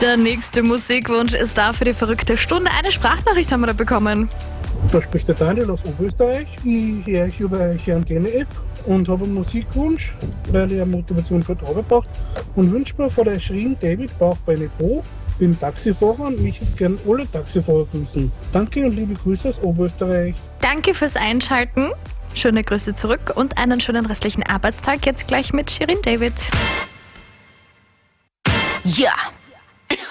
Der nächste Musikwunsch ist da für die verrückte Stunde. Eine Sprachnachricht haben wir da bekommen. Da spricht der Daniel aus Oberösterreich. Ich höre euch über eure Antenne-App und habe einen Musikwunsch, weil ich eine Motivation für die Arbeit brauche. Und wünsche mir von der Shirin David Bauchbeine Po. Bin Taxifahrer und mich jetzt gerne alle Taxifahrer grüßen. Danke und liebe Grüße aus Oberösterreich. Danke fürs Einschalten. Schöne Grüße zurück und einen schönen restlichen Arbeitstag. Jetzt gleich mit Shirin David. Ja.